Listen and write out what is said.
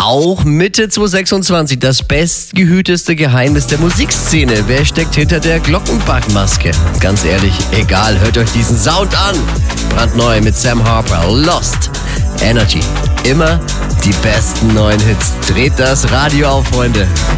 Auch Mitte 2026 das bestgehüteste Geheimnis der Musikszene. Wer steckt hinter der Glockenbachmaske? Ganz ehrlich, egal, hört euch diesen Sound an. Brandneu mit Sam Harper, Lost. Energy. Immer die besten neuen Hits. Dreht das Radio auf, Freunde.